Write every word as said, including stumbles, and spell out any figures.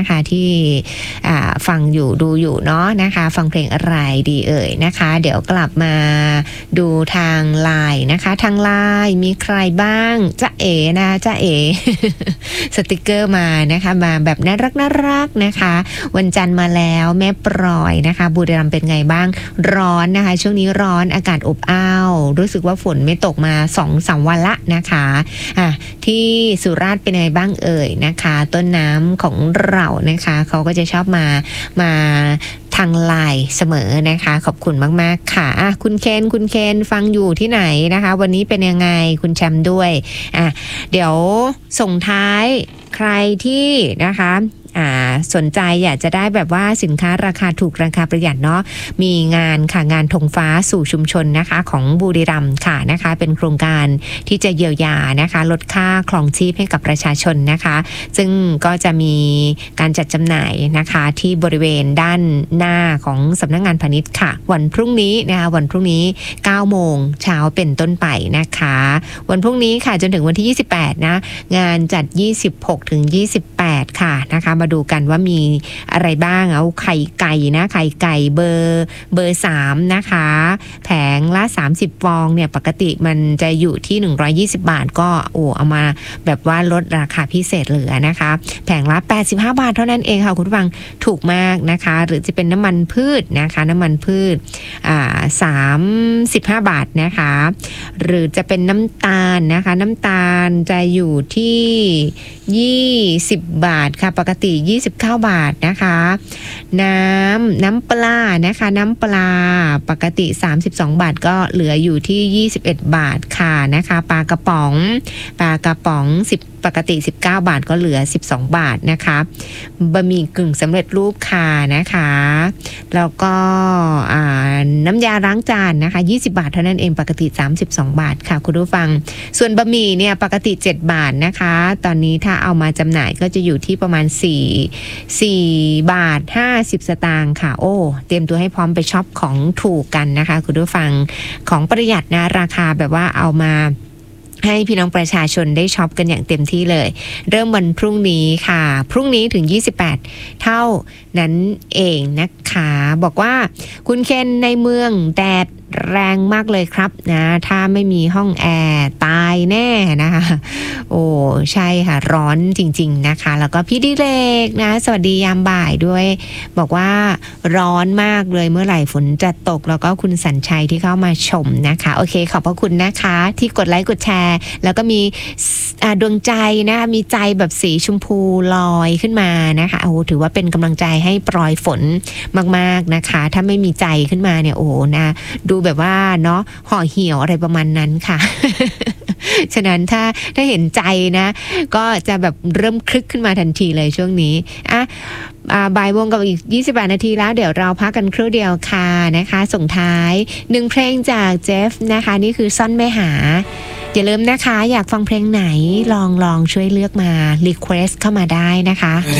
นะคะที่ฟังอยู่ดูอยู่เนาะนะคะฟังเพลงอะไรดีเอ่ยนะคะเดี๋ยวกลับมาดูทางไลน์นะคะทางไลน์มีใครบ้างจ๊ะเอ๋นะจ๊ะเอ๋ สติกเกอร์มานะคะมาแบบน่ารักน่ารักนะคะวันจันทร์มาแล้วแม่ปล่อยนะคะบุรีรัมย์เป็นไงบ้างร้อนนะคะช่วงนี้ร้อนอากาศอบอ้าวรู้สึกว่าฝนไม่ตกมา สองถึงสาม วันละนะคะอ่ะที่สุราษฎร์เป็นไงบ้างเอ่ยนะคะต้นน้ำของเรานะคะเขาก็จะชอบมามาทางไลน์เสมอนะคะขอบคุณมากๆค่ะอ่ะคุณเคนคุณเคนฟังอยู่ที่ไหนนะคะวันนี้เป็นยังไงคุณแชมป์ด้วยอ่ะเดี๋ยวส่งท้ายใครที่นะคะสนใจอยากจะได้แบบว่าสินค้าราคาถูกราคาประหยัดเนาะมีงานค่ะงานธงฟ้าสู่ชุมชนนะคะของบุรีรัมย์ค่ะนะคะเป็นโครงการที่จะเยียวยานะคะลดค่าครองชีพให้กับประชาชนนะคะซึ่งก็จะมีการจัดจำหน่ายนะคะที่บริเวณด้านหน้าของสำนักงานพาณิชย์ค่ะวันพรุ่งนี้นะคะวันพรุ่งนี้ เก้าโมงเช้าเป็นต้นไปนะคะวันพรุ่งนี้ค่ะจนถึงวันที่ยี่สิบแปดนะงานจัดยี่สิบหกถึงยี่สิบแปดค่ะนะคะมาดูกันว่ามีอะไรบ้างเอาไข่ไก่นะไข่ไก่เบอร์เบอร์สามนะคะแผงละสามสิบฟองเนี่ยปกติมันจะอยู่ที่หนึ่งร้อยยี่สิบบาทก็โอ้เอามาแบบว่าลดราคาพิเศษเหลือนะคะแผงละแปดสิบห้าบาทเท่านั้นเองค่ะคุณผู้ฟังถูกมากนะคะหรือจะเป็นน้ำมันพืชนะคะน้ำมันพืชอ่าสามสิบห้าบาทนะคะหรือจะเป็นน้ำตาลนะคะน้ำตาลจะอยู่ที่ยี่สิบบาทค่ะปกติยี่สิบเก้าบาทนะคะน้ำน้ำปลานะคะน้ำปลาปกติสามสิบสองบาทก็เหลืออยู่ที่ยี่สิบเอ็ดบาทค่ะนะคะปลากระป๋องปลากระป๋องสิบปกติสิบเก้าบาทก็เหลือสิบสองบาทนะคะบะหมี่กึ่งสำเร็จรูปค่ะนะคะแล้วก็น้ำยาล้างจานนะคะยี่สิบบาทเท่านั้นเองปกติสามสิบสองบาทค่ะคุณผู้ฟังส่วนบะหมี่เนี่ยปกติเจ็ดบาทนะคะตอนนี้ถ้าเอามาจำหน่ายก็จะอยู่ที่ประมาณสี่ สี่บาทห้าสิบสตางค์ค่ะโอ้เตรียมตัวให้พร้อมไปช็อปของถูกกันนะคะคุณผู้ฟังของประหยัดนะราคาแบบว่าเอามาให้พี่น้องประชาชนได้ช็อปกันอย่างเต็มที่เลยเริ่มวันพรุ่งนี้ค่ะพรุ่งนี้ถึงยี่สิบแปดเท่านั้นเองนะคะบอกว่าคุณเคนในเมืองแดดแรงมากเลยครับนะถ้าไม่มีห้องแอร์ตายแน่นะคะโอ้ใช่ค่ะร้อนจริงๆนะคะแล้วก็พี่ดิเรกนะสวัสดียามบ่ายด้วยบอกว่าร้อนมากเลยเมื่อไหร่ฝนจะตกแล้วก็คุณสัญชัยที่เข้ามาชมนะคะโอเคขอบพระคุณนะคะที่กดไลค์กดแชร์แล้วก็มีดวงใจนะมีใจแบบสีชมพูลอยขึ้นมานะคะโอ้ถือว่าเป็นกำลังใจให้ปล่อยฝนมากๆนะคะถ้าไม่มีใจขึ้นมาเนี่ยโอ้นะดูแบบว่าเนาะห่อเหี่ยวอะไรประมาณนั้นค่ะ ฉะนั้นถ้าถ้าเห็นใจนะก็จะแบบเริ่มคลึกขึ้นมาทันทีเลยช่วงนี้อ่ะบ่ายโมงกับอีกยี่สิบแปดนาทีแล้วเดี๋ยวเราพักกันครู่เดียวค่ะนะคะส่งท้ายหนึ่งเพลงจากเจฟนะคะนี่คือซ่อนไม่หาอย่าลืมนะคะอยากฟังเพลงไหนลองลองช่วยเลือกมารีเควสเข้ามาได้นะคะ